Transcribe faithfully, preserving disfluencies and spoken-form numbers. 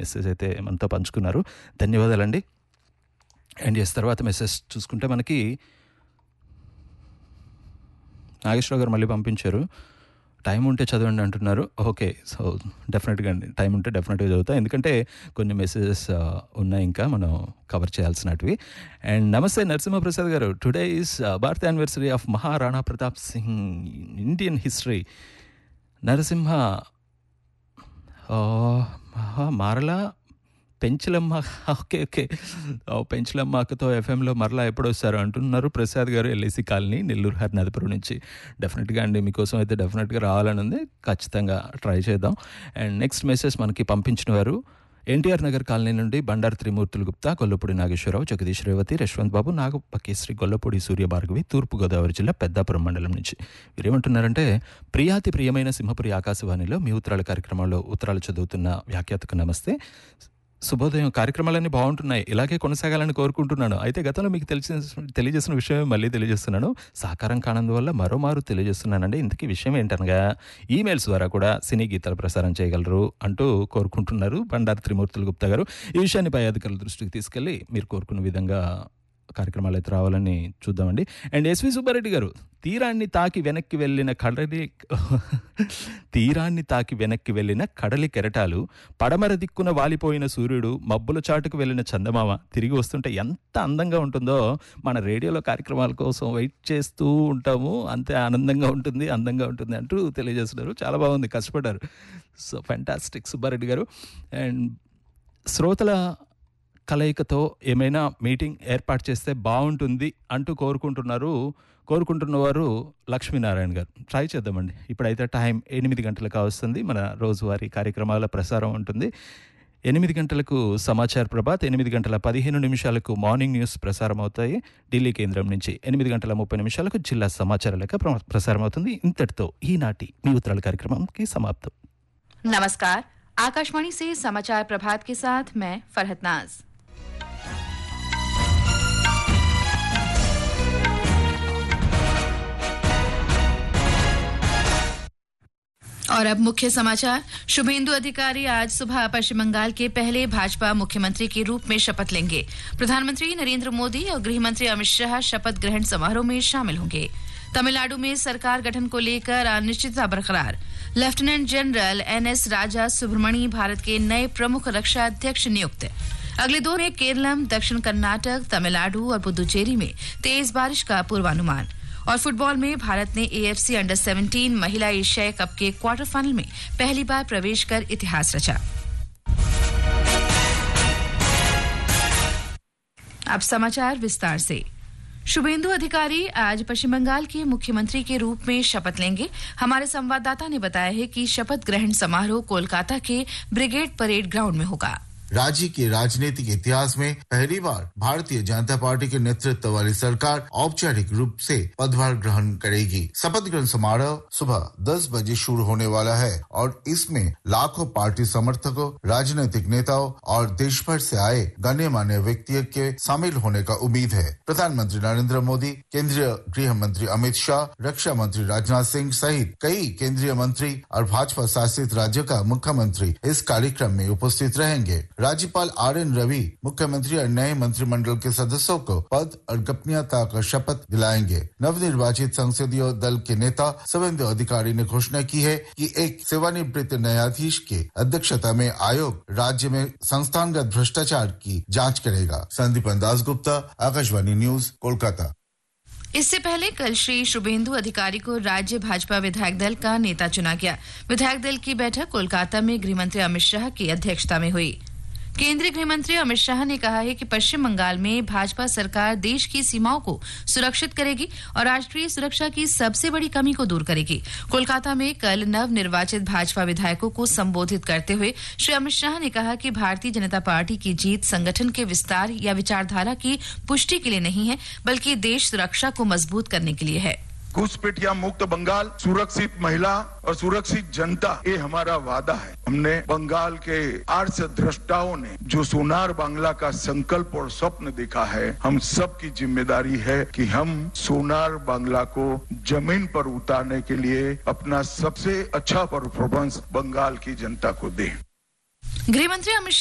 Message అయితే మనతో పంచుకున్నారు. ధన్యవాదాలండి. అండ్ ఎస్ తర్వాత మెసేజ్ చూసుకుంటే మనకి నాగేశ్వరరావు గారు మళ్ళీ పంపించారు. టైం ఉంటే చదవండి అంటున్నారు. ఓకే, సో డెఫినెట్గా అండి, టైం ఉంటే డెఫినెట్గా చదువుతా, ఎందుకంటే కొన్ని మెసేజెస్ ఉన్నాయి ఇంకా మనం కవర్ చేయాల్సినవి. అండ్ నమస్తే నరసింహప్రసాద్ గారు, today is birth anniversary of Maharana Pratap Singh, Indian history. Narasimha మారలా Penchalamma, okay okay Penchalamma అక్కతో ఎఫ్ఎంలో మరలా ఎప్పుడు వస్తారు అంటున్నారు ప్రసాద్ గారు, ఎల్ఐసి కాలనీ, నెల్లూరు హరినాథపురం నుంచి. డెఫినెట్గా అండి, మీకోసం అయితే డెఫినెట్గా రావాలని ఉంది, ఖచ్చితంగా ట్రై చేద్దాం. అండ్ నెక్స్ట్ మెసేజ్ మనకి పంపించిన వారు ఎన్టీఆర్ నగర్ కాలనీ నుండి బండారు త్రిమూర్తులు గుప్తా, గొల్లపూడి నాగేశ్వరరావు, జగదీష్ రేవతి, యశ్వంత్ బాబు, నాగపకేశ్రీ, గొల్లపూడి సూర్యభార్గవి, తూర్పుగోదావరి జిల్లా పెద్దాపురం మండలం నుంచి. వీరేమంటున్నారంటే, ప్రియాతి ప్రియమైన సింహపురి ఆకాశవాణిలో మీ ఉత్తరాల కార్యక్రమంలో ఉత్తరాలు చదువుతున్న వ్యాఖ్యాతకు నమస్తే. శుభోదయం, కార్యక్రమాలన్నీ బాగుంటున్నాయి, ఇలాగే కొనసాగాలని కోరుకుంటున్నాను. అయితే గతంలో మీకు తెలిసిన తెలియజేసిన విషయం మళ్ళీ తెలియజేస్తున్నాను. సహకారం కానందువల్ల మరోమారు తెలియజేస్తున్నానండి. ఇంతకీ విషయం ఏంటనగా, ఈమెయిల్స్ ద్వారా కూడా సినీ గీతాలు ప్రసారం చేయగలరు అంటూ కోరుకుంటున్నారు బండారు త్రిమూర్తులు గుప్తా గారు. ఈ విషయాన్ని పై అధికారుల దృష్టికి తీసుకెళ్ళి మీరు కోరుకున్న విధంగా కార్యక్రమాలు అయితే రావాలని చూద్దామండి. అండ్ ఎస్వి సుబ్బారెడ్డి గారు, తీరాన్ని తాకి వెనక్కి వెళ్ళిన కడలి తీరాన్ని తాకి వెనక్కి వెళ్ళిన కడలి కెరటాలు, పడమర దిక్కున వాలిపోయిన సూర్యుడు, మబ్బుల చాటుకు వెళ్ళిన చందమామ తిరిగి వస్తుంటే ఎంత అందంగా ఉంటుందో, మన రేడియోలో కార్యక్రమాల కోసం వెయిట్ చేస్తూ ఉంటాము, అంతే ఆనందంగా ఉంటుంది, అందంగా ఉంటుంది అంటూ తెలియజేస్తున్నారు. చాలా బాగుంది, కష్టపడ్డారు. సో ఫ్యాంటాస్టిక్ సుబ్బారెడ్డి గారు. అండ్ శ్రోతల కలయికతో ఏమైనా మీటింగ్ ఏర్పాటు చేస్తే బాగుంటుంది అంటూ కోరుకుంటున్నారు కోరుకుంటున్నవారు లక్ష్మీనారాయణ గారు. ట్రై చేద్దామండి. ఇప్పుడైతే టైం ఎనిమిది గంటలకు వస్తుంది, మన రోజువారీ కార్యక్రమాల ప్రసారం ఉంటుంది. ఎనిమిది గంటలకు సమాచార ప్రభాత్, ఎనిమిది గంటల పదిహేను నిమిషాలకు మార్నింగ్ న్యూస్ ప్రసారం అవుతాయి ఢిల్లీ కేంద్రం నుంచి. ఎనిమిది గంటల ముప్పై నిమిషాలకు జిల్లా సమాచార లేఖ ప్రసారం అవుతుంది. ఇంతటితో ఈనాటి మీ ఉత్తరాల కార్యక్రమంకి సమాప్తం. नमस्कार, आकाशवाणी से समाचार प्रभात के साथ मैं फरहत नाज। और अब मुख्य समाचार। शुभेंदु अधिकारी आज सुबह पश्चिम बंगाल के पहले भाजपा मुख्यमंत्री के रूप में शपथ लेंगे। प्रधानमंत्री नरेंद्र मोदी और गृह मंत्री अमित शाह शपथ ग्रहण समारोह में शामिल होंगे। तमिलनाडु में सरकार गठन को लेकर अनिश्चितता बरकरार। लेफ्टिनेंट जनरल एन एस राजा सुब्रमणी भारत के नए प्रमुख रक्षा अध्यक्ष नियुक्त। अगले दो में केरलम, दक्षिण कर्नाटक, तमिलनाडु और पुदुचेरी में तेज बारिश का पूर्वानुमान। और फुटबॉल में भारत ने एएफसी अंडर सत्रह महिला एशियाई कप के क्वार्टर फाइनल में पहली बार प्रवेश कर इतिहास रचा। अब समाचार विस्तार से। शुभेंदु अधिकारी आज पश्चिम बंगाल के मुख्यमंत्री के रूप में शपथ लेंगे। हमारे संवाददाता ने बताया है कि शपथ ग्रहण समारोह कोलकाता के ब्रिगेड परेड ग्राउंड में होगा। राज्य के राजनीतिक इतिहास में पहली बार भारतीय जनता पार्टी के नेतृत्व वाली सरकार औपचारिक रूप से पदभार ग्रहण करेगी। शपथ ग्रहण समारोह सुबह दस बजे शुरू होने वाला है और इसमें लाखों पार्टी समर्थकों, राजनीतिक नेताओं और देश भर से आए गण्यमान्य व्यक्तियों के शामिल होने का उम्मीद है। प्रधानमंत्री नरेंद्र मोदी, केंद्रीय गृह मंत्री अमित शाह, रक्षा मंत्री राजनाथ सिंह सहित कई केंद्रीय मंत्री और भाजपा शासित राज्यों का मुख्यमंत्री इस कार्यक्रम में उपस्थित रहेंगे। राज्यपाल आर एन रवि मुख्यमंत्री और नए मंत्रिमंडल के सदस्यों को पद और गोपनीयता का शपथ दिलाएंगे। नवनिर्वाचित संसदीय दल के नेता शुभेंदु अधिकारी ने घोषणा की है कि एक सेवानिवृत्त न्यायाधीश के अध्यक्षता में आयोग राज्य में संस्थानगत भ्रष्टाचार की जांच करेगा। संदीप दास गुप्ता, आकाशवाणी न्यूज, कोलकाता। इससे पहले कल श्री शुभेंदु अधिकारी को राज्य भाजपा विधायक दल का नेता चुना गया। विधायक दल की बैठक कोलकाता में गृहमंत्री अमित शाह की अध्यक्षता में हुई। केंद्रीय गृह मंत्री अमित शाह ने कहा है कि पश्चिम बंगाल में भाजपा सरकार देश की सीमाओं को सुरक्षित करेगी और राष्ट्रीय सुरक्षा की सबसे बड़ी कमी को दूर करेगी। कोलकाता में कल नव निर्वाचित भाजपा विधायकों को संबोधित करते हुए श्री अमित शाह ने कहा कि भारतीय जनता पार्टी की जीत संगठन के विस्तार या विचारधारा की पुष्टि के लिए नहीं है, बल्कि देश सुरक्षा को मजबूत करने के लिए है। घुसपैठिया मुक्त बंगाल, सुरक्षित महिला और सुरक्षित जनता, ये हमारा वादा है। हमने बंगाल के आर्ष द्रष्टाओं ने जो सोनार बांग्ला का संकल्प और स्वप्न देखा है, हम सब की जिम्मेदारी है कि हम सोनार बांग्ला को जमीन पर उतारने के लिए अपना सबसे अच्छा परफॉर्मेंस बंगाल की जनता को दें। गृह मंत्री अमित